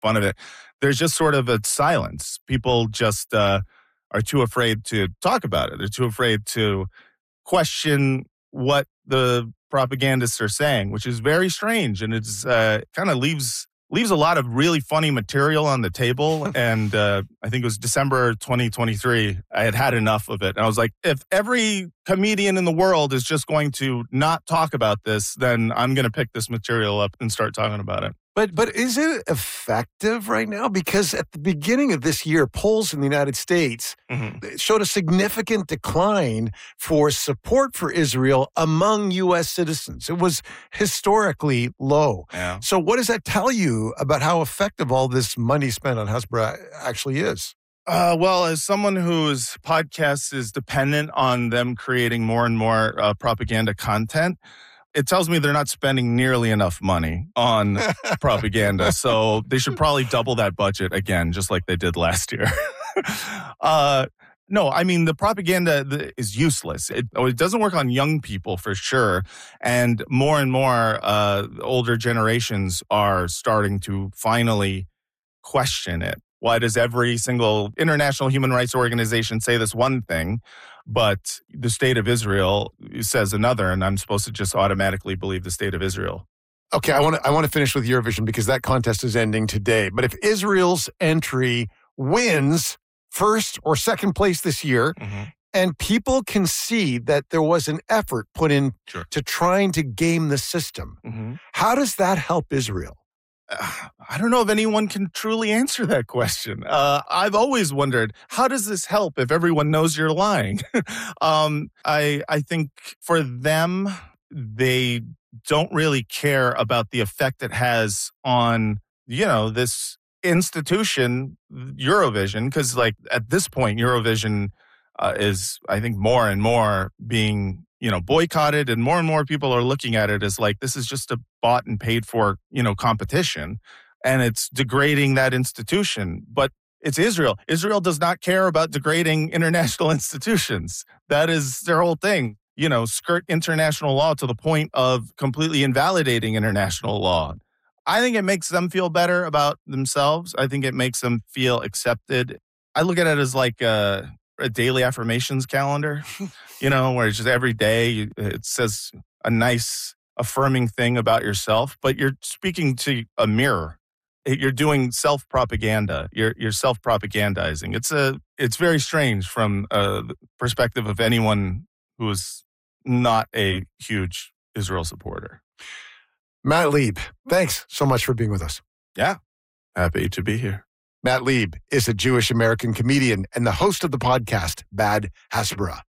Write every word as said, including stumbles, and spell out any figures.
fun of it. There's just sort of a silence. People just uh, are too afraid to talk about it. They're too afraid to question what the propagandists are saying, which is very strange. And it's uh, kind of leaves leaves a lot of really funny material on the table. And uh, I think it was December twenty twenty-three. I had had enough of it. And I was like, if every comedian in the world is just going to not talk about this, then I'm going to pick this material up and start talking about it. But but is it effective right now? Because at the beginning of this year, polls in the United States mm-hmm. showed a significant decline for support for Israel among U S citizens. It was historically low. Yeah. So what does that tell you about how effective all this money spent on Hasbara actually is? Uh, well, as someone whose podcast is dependent on them creating more and more uh, propaganda content, it tells me they're not spending nearly enough money on propaganda. So they should probably double that budget again, just like they did last year. uh, no, I mean, the propaganda is useless. It, it doesn't work on young people for sure. And more and more uh, older generations are starting to finally question it. Why does every single international human rights organization say this one thing, but the state of Israel says another, and I'm supposed to just automatically believe the state of Israel? Okay, I want to I want to finish with Eurovision because that contest is ending today. But if Israel's entry wins first or second place this year, mm-hmm. and people can see that there was an effort put in sure. to trying to game the system, mm-hmm. how does that help Israel? I don't know if anyone can truly answer that question. Uh, I've always wondered, how does this help if everyone knows you're lying? um, I I think for them, they don't really care about the effect it has on, you know, this institution, Eurovision, because like at this point, Eurovision uh, is, I think, more and more being you know, boycotted, and more and more people are looking at it as like, this is just a bought and paid for, you know, competition, and it's degrading that institution. But it's Israel. Israel does not care about degrading international institutions. That is their whole thing. You know, skirt international law to the point of completely invalidating international law. I think it makes them feel better about themselves. I think it makes them feel accepted. I look at it as like a, a daily affirmations calendar, you know, where it's just every day it says a nice affirming thing about yourself, but you're speaking to a mirror. You're doing self-propaganda. You're you're self-propagandizing. It's a it's very strange from a perspective of anyone who is not a huge Israel supporter. Matt Lieb, thanks so much for being with us. Yeah, happy to be here. Matt Lieb is a Jewish-American comedian and the host of the podcast Bad Hasbara.